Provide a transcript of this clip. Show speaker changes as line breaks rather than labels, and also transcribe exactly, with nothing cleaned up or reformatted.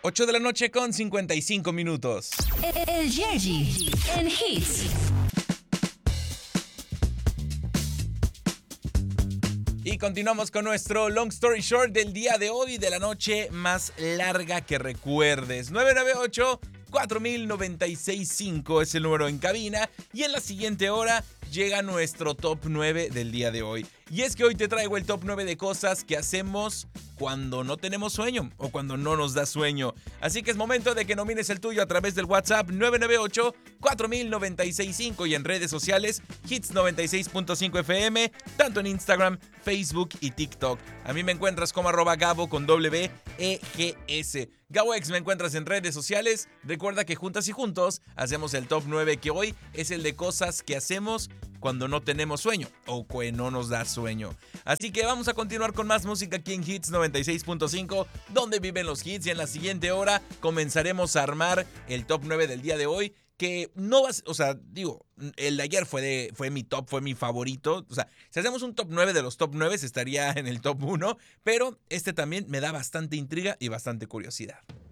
ocho de la noche con cincuenta y cinco minutos.
El Yerji en Hits.
Y continuamos con nuestro Long Story Short del día de hoy, de la noche más larga que recuerdes. nueve nueve ocho, cuatro mil noventa y seis cinco es el número en cabina. Y en la siguiente hora llega nuestro top nueve del día de hoy. Y es que hoy te traigo el top nueve de cosas que hacemos cuando no tenemos sueño o cuando no nos da sueño. Así que es momento de que nomines el tuyo a través del WhatsApp nueve nueve ocho, cuatro mil noventa y seis cinco y en redes sociales Hits noventa y seis punto cinco F M, tanto en Instagram, Facebook y TikTok. A mí me encuentras como arroba Gabo con W E G S. GaboX me encuentras en redes sociales. Recuerda que juntas y juntos hacemos el top nueve, que hoy es el de cosas que hacemos cuando no tenemos sueño o que no nos da sueño. Así que vamos a continuar con más música aquí en Hits noventa y seis punto cinco, donde viven los hits, y en la siguiente hora comenzaremos a armar el top nueve del día de hoy, que no va a, o sea, digo, el de ayer fue, de, fue mi top, fue mi favorito. O sea, si hacemos un top nueve de los top nueve, estaría en el top uno, pero este también me da bastante intriga y bastante curiosidad.